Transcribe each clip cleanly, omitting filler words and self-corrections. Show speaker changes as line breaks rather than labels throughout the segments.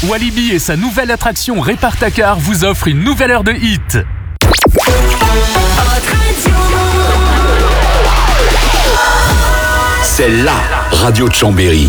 Walibi et sa nouvelle attraction Répare-ta-car vous offrent une nouvelle heure de hit.
C'est la radio de Chambéry.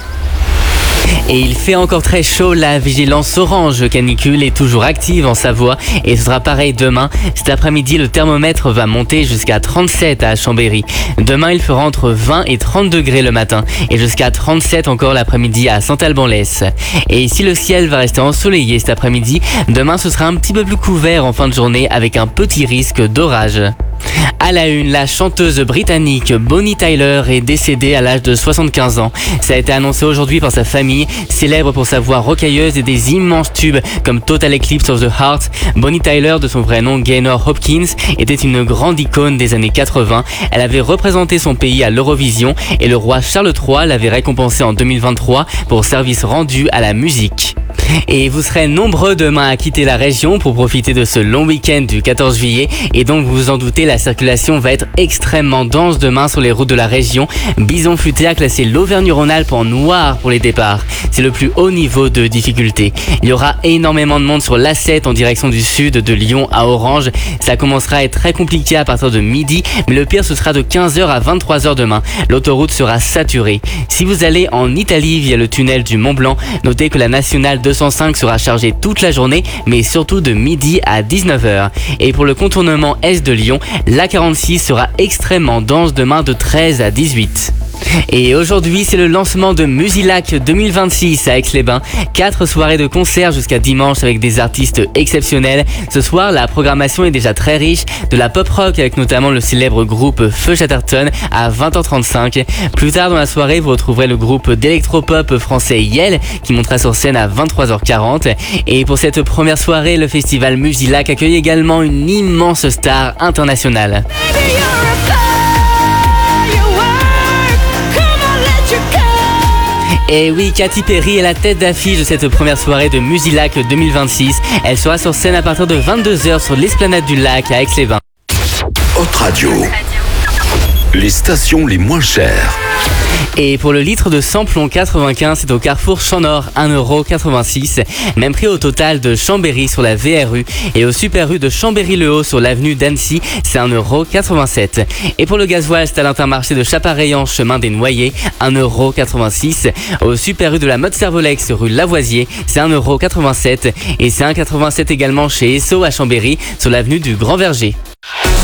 Et il fait encore très chaud, la vigilance orange canicule est toujours active en Savoie et ce sera pareil demain. Cet après-midi, le thermomètre va monter jusqu'à 37 à Chambéry. Demain, il fera entre 20 et 30 degrés le matin et jusqu'à 37 encore l'après-midi à Saint-Alban-l'Hesse. Et si le ciel va rester ensoleillé cet après-midi, demain ce sera un petit peu plus couvert en fin de journée avec un petit risque d'orage. À la une, la chanteuse britannique Bonnie Tyler est décédée à l'âge de 75 ans. Ça a été annoncé aujourd'hui par sa famille. Célèbre pour sa voix rocailleuse et des immenses tubes comme Total Eclipse of the Heart, Bonnie Tyler, de son vrai nom Gaynor Hopkins, était une grande icône des années 80. Elle avait représenté son pays à l'Eurovision et le roi Charles III l'avait récompensée en 2023 pour service rendu à la musique. Et vous serez nombreux demain à quitter la région pour profiter de ce long week-end du 14 juillet. Et donc vous vous en doutez, la circulation va être extrêmement dense demain sur les routes de la région. Bison Futé a classé l'Auvergne-Rhône-Alpes en noir pour les départs. C'est le plus haut niveau de difficulté. Il y aura énormément de monde sur l'A7 en direction du sud, de Lyon à Orange. Ça commencera à être très compliqué à partir de midi, mais le pire ce sera de 15h à 23h demain. L'autoroute sera saturée. Si vous allez en Italie via le tunnel du Mont-Blanc, notez que la nationale 205 sera chargée toute la journée, mais surtout de midi à 19h. Et pour le contournement est de Lyon, l'A46 sera extrêmement dense demain de 13 à 18. Et aujourd'hui, c'est le lancement de Musilac 2026 à Aix-les-Bains. 4 soirées de concerts jusqu'à dimanche avec des artistes exceptionnels. Ce soir, la programmation est déjà très riche. De la pop rock avec notamment le célèbre groupe Feu Chatterton à 20h35. Plus tard dans la soirée, vous retrouverez le groupe d'électropop français Yel qui montera sur scène à 23h40. Et pour cette première soirée, le festival Musilac accueille également une immense star internationale. Et oui, Katy Perry est la tête d'affiche de cette première soirée de Musilac 2026. Elle sera sur scène à partir de 22h sur l'esplanade du lac à Aix-les-Bains.
Haute Radio. Les stations les moins chères.
Et pour le litre de samplon 95, c'est au Carrefour Champ-Nord, 1,86€. Même prix au total de Chambéry sur la VRU. Et au Super U de Chambéry-le-Haut sur l'avenue d'Annecy, c'est 1,87€. Et pour le gasoil, c'est à l'Intermarché de Chapareillan, chemin des Noyers, 1,86€. Au Super U de la Motte-Servolex, rue Lavoisier, c'est 1,87€. Et c'est 1,87€ également chez Esso à Chambéry, sur l'avenue du Grand Verger.